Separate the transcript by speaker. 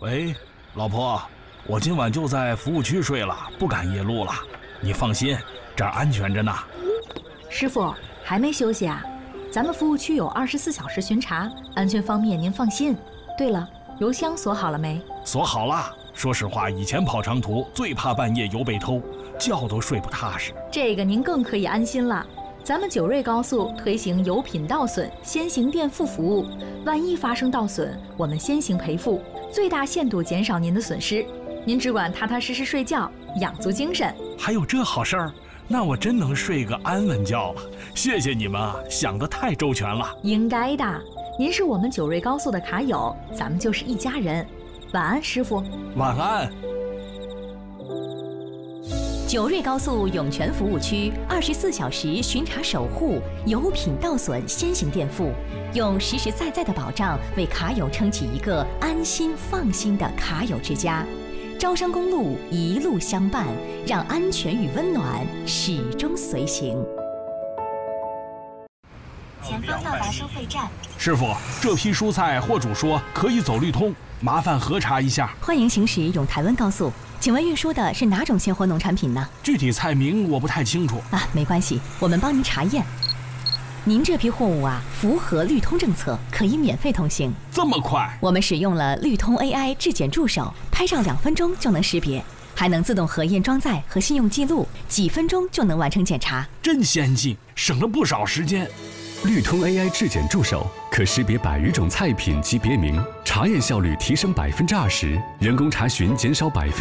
Speaker 1: 喂，老婆，我今晚就在服务区睡了，不赶夜路了。你放心，这儿安全着呢。
Speaker 2: 师傅还没休息啊？咱们服务区有24小时巡查，安全方面您放心。对了，油箱锁好了没？
Speaker 1: 锁好了。说实话，以前跑长途最怕半夜油被偷，觉都睡不踏实。
Speaker 2: 这个您更可以安心了。咱们九瑞高速推行油品倒损先行垫付服务，万一发生倒损，我们先行赔付，最大限度减少您的损失。您只管踏踏实实睡觉，养足精神。
Speaker 1: 还有这好事儿？那我真能睡个安稳觉了。谢谢你们啊，想得太周全了。
Speaker 2: 应该的，您是我们九瑞高速的卡友，咱们就是一家人。晚安，师傅。
Speaker 1: 晚安。
Speaker 3: 九瑞高速涌泉服务区24小时巡查守护，油品倒损先行垫付，用实实在在的保障为卡友撑起一个安心放心的卡友之家。招商公路一路相伴，让安全与温暖始终随行。
Speaker 4: 前方到达收费站。
Speaker 1: 师傅，这批蔬菜货主说可以走绿通，麻烦核查一下。
Speaker 3: 欢迎行驶永台湾高速，请问运输的是哪种鲜活农产品呢？
Speaker 1: 具体菜名我不太清楚
Speaker 3: 啊，没关系，我们帮您查验。您这批货物啊，符合绿通政策，可以免费通行。
Speaker 1: 这么快？
Speaker 3: 我们使用了绿通 AI 质检助手，拍照2分钟就能识别，还能自动核验装载和信用记录，几分钟就能完成检查。
Speaker 1: 真先进，省了不少时间。
Speaker 5: 绿通 AI 质检助手可识别100余种菜品及别名，查验效率提升20%，人工查询减少